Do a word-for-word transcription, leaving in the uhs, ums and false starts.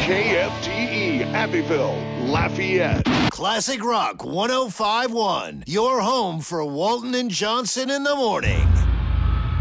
K F T E, Abbeville, Lafayette. Classic Rock one oh five point one, your home for Walton and Johnson in the morning.